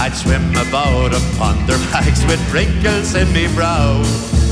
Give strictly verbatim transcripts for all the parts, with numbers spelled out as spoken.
I'd swim about upon their backs with wrinkles in me brow.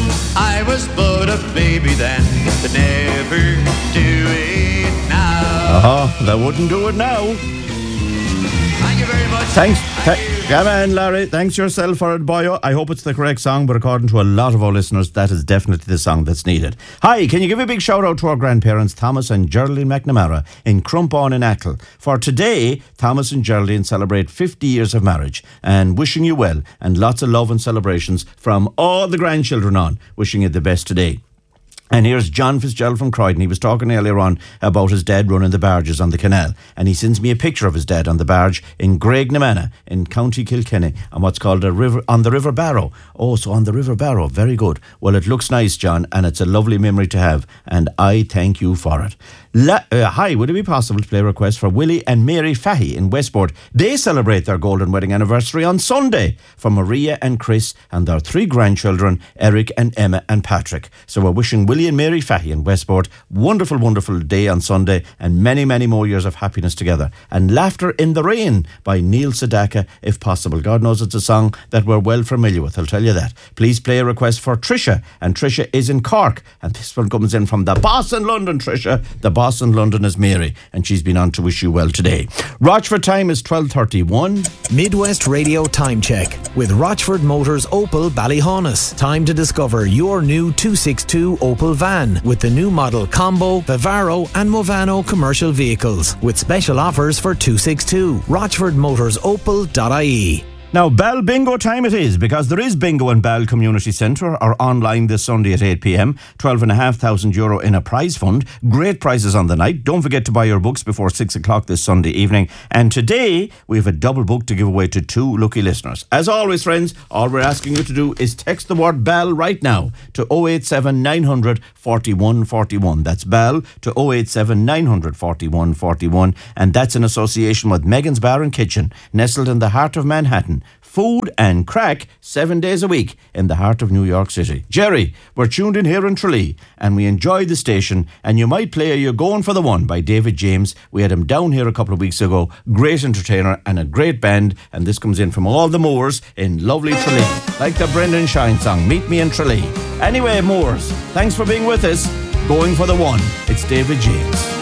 I was but a baby then, but never do it now. Uh-huh, that wouldn't do it now. Thank you very much. Thanks. Thank Th- you. Come on, Larry. Thanks yourself for it, boyo. I hope it's the correct song, but according to a lot of our listeners, that is definitely the song that's needed. Hi, can you give a big shout out to our grandparents, Thomas and Geraldine McNamara in Crumpawn in Achill? For today, Thomas and Geraldine celebrate fifty years of marriage, and wishing you well and lots of love and celebrations from all the grandchildren on. Wishing you the best today. And here's John Fitzgerald from Croydon. He was talking earlier on about his dad running the barges on the canal. And he sends me a picture of his dad on the barge in Graignamanagh in County Kilkenny on what's called a river, on the River Barrow. Oh, so on the River Barrow. Very good. Well, it looks nice, John, and it's a lovely memory to have. And I thank you for it. La- uh, hi, would it be possible to play a request for Willie and Mary Fahy in Westport? They celebrate their golden wedding anniversary on Sunday for Maria and Chris and their three grandchildren, Eric and Emma and Patrick. So we're wishing Willie and Mary Fahy in Westport wonderful, wonderful day on Sunday and many, many more years of happiness together. And Laughter in the Rain by Neil Sedaka, if possible. God knows it's a song that we're well familiar with, I'll tell you that. Please play a request for Tricia, and Tricia is in Cork. And this one comes in from the boss in London, Tricia. The boss in London is Mary, and she's been on to wish you well today. Rochford time is twelve thirty-one. Midwest Radio Time Check with Rochford Motors Opel Ballyhaunis. Time to discover your new two sixty-two Opel van with the new model Combo, Vivaro and Movano commercial vehicles with special offers for two sixty-two. rochford motors opel dot I E. Now, Bell Bingo time it is, because there is bingo in Bell Community Centre or online this Sunday at eight p.m. twelve and a half thousand euro in a prize fund. Great prizes on the night. Don't forget to buy your books before six o'clock this Sunday evening. And today, we have a double book to give away to two lucky listeners. As always, friends, all we're asking you to do is text the word Bell right now to oh eight seven nine hundred forty-one forty-one. That's Bell to oh eight seven nine hundred forty-one forty-one. And that's in association with Megan's Bar and Kitchen, nestled in the heart of Manhattan. Food and crack seven days a week in the heart of New York City. Jerry, we're tuned in here in Tralee and we enjoy the station, and you might play You're Going for the One by David James. We had him down here a couple of weeks ago. Great entertainer and a great band, and this comes in from all the Moors in lovely Tralee. Like the Brendan Shine song, Meet Me in Tralee. Anyway, Moors, thanks for being with us. Going for the One, it's David James.